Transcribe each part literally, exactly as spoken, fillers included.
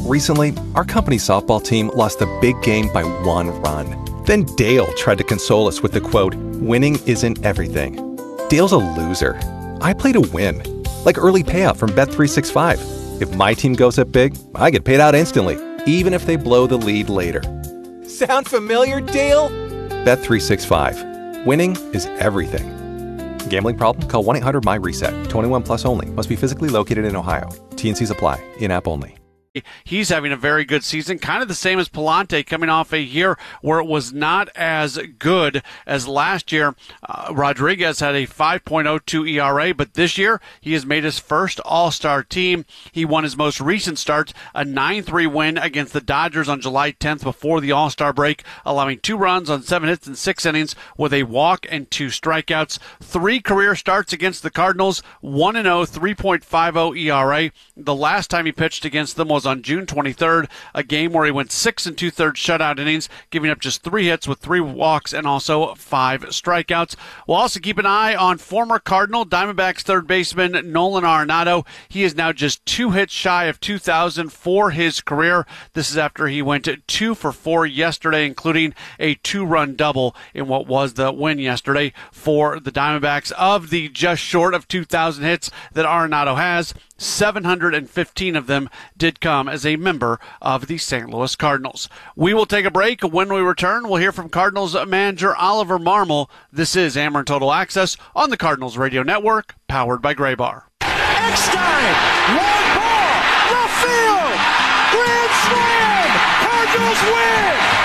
Recently, our company softball team lost a big game by one run. Then Dale tried to console us with the quote, "Winning isn't everything." Dale's a loser. I play to win. Like early payout from Bet three sixty-five. If my team goes up big, I get paid out instantly, even if they blow the lead later. Sound familiar, Dale? Bet three sixty-five. Winning is everything. Gambling problem? Call one eight hundred M Y reset. twenty-one plus only. Must be physically located in Ohio. T and Cs apply. In-app only. He's having a very good season, kind of the same as Palante, coming off a year where it was not as good as last year. Uh, Rodriguez had a five point oh two E R A, but this year he has made his first All-Star team. He won his most recent start, a nine three win against the Dodgers on July tenth before the All-Star break, allowing two runs on seven hits in six innings with a walk and two strikeouts. Three career starts against the Cardinals, one and oh, three point five oh E R A. The last time he pitched against them was on June twenty-third, a game where he went six and two-thirds shutout innings, giving up just three hits with three walks and also five strikeouts. We'll also keep an eye on former Cardinal Diamondbacks third baseman Nolan Arenado. He is now just two hits shy of two thousand for his career. This is after he went two for four yesterday, including a two-run double in what was the win yesterday for the Diamondbacks. Of the just short of two thousand hits that Arenado has, seven hundred fifteen of them did come as a member of the Saint Louis Cardinals. We will take a break. When we return, we'll hear from Cardinals manager Oliver Marmol. This is Ameren Total Access on the Cardinals Radio Network, powered by Graybar. Eckstein, long ball, left field, grand slam, Cardinals win!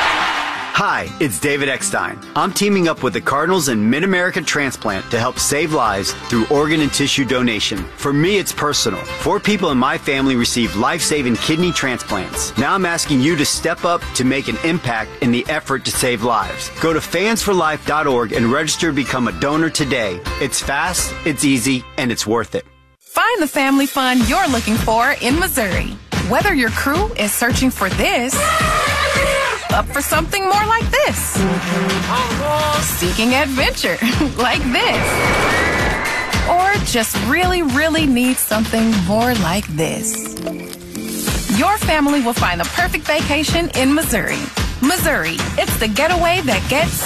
Hi, it's David Eckstein. I'm teaming up with the Cardinals and Mid-America Transplant to help save lives through organ and tissue donation. For me, it's personal. Four people in my family received life-saving kidney transplants. Now I'm asking you to step up to make an impact in the effort to save lives. Go to fans for life dot org and register to become a donor today. It's fast, it's easy, and it's worth it. Find the family fun you're looking for in Missouri. Whether your crew is searching for this, up for something more like this, seeking adventure like this, or just really, really need something more like this, your family will find the perfect vacation in Missouri. Missouri, it's the getaway that gets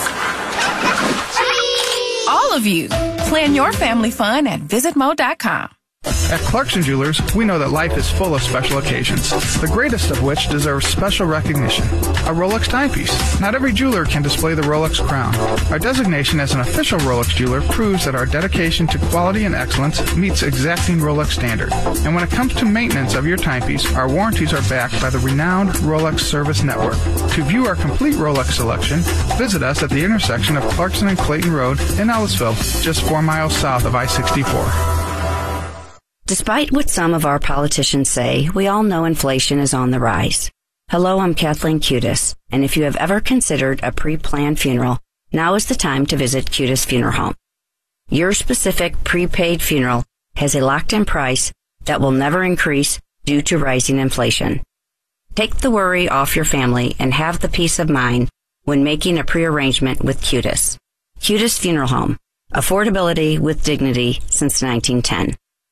all of you. Plan your family fun at visit mo dot com. At Clarkson Jewelers, we know that life is full of special occasions, the greatest of which deserves special recognition. A Rolex timepiece. Not every jeweler can display the Rolex crown. Our designation as an official Rolex jeweler proves that our dedication to quality and excellence meets exacting Rolex standard. And when it comes to maintenance of your timepiece, our warranties are backed by the renowned Rolex Service Network. To view our complete Rolex selection, visit us at the intersection of Clarkson and Clayton Road in Ellisville, just four miles south of I sixty-four. Despite what some of our politicians say, we all know inflation is on the rise. Hello, I'm Kathleen Cutis, and if you have ever considered a pre-planned funeral, now is the time to visit Cutis Funeral Home. Your specific prepaid funeral has a locked-in price that will never increase due to rising inflation. Take the worry off your family and have the peace of mind when making a pre-arrangement with Cutis. Cutis Funeral Home. Affordability with dignity since nineteen ten.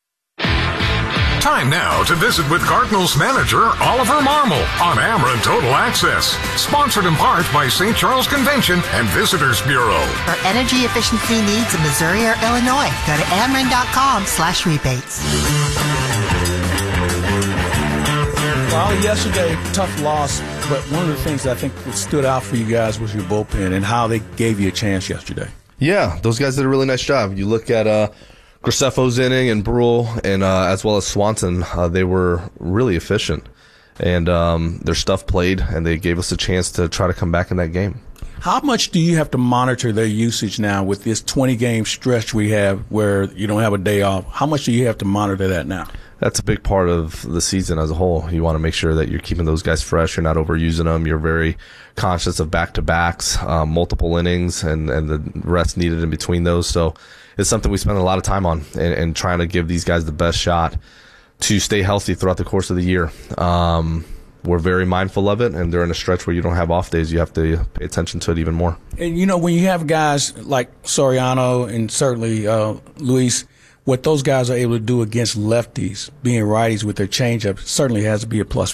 Time now to visit with Cardinals manager Oliver Marmol on Ameren Total Access. Sponsored in part by Saint Charles Convention and Visitors Bureau. For energy efficiency needs in Missouri or Illinois, go to ameren dot com slash rebates. Well, yesterday, tough loss, but one of the things that I think that stood out for you guys was your bullpen and how they gave you a chance yesterday. Yeah, those guys did a really nice job. You look at uh, Graceffo's inning and Brule, and uh, as well as Swanson, uh, they were really efficient. And um, their stuff played, and they gave us a chance to try to come back in that game. How much do you have to monitor their usage now with this twenty-game stretch we have where you don't have a day off? How much do you have to monitor that now? That's a big part of the season as a whole. You want to make sure that you're keeping those guys fresh. You're not overusing them. You're very conscious of back-to-backs, um, multiple innings, and, and the rest needed in between those. So it's something we spend a lot of time on and, and trying to give these guys the best shot to stay healthy throughout the course of the year. Um, we're very mindful of it, and during a stretch where you don't have off days, you have to pay attention to it even more. And, you know, when you have guys like Soriano and certainly uh, Luis, what those guys are able to do against lefties, being righties with their changeup, certainly has to be a plus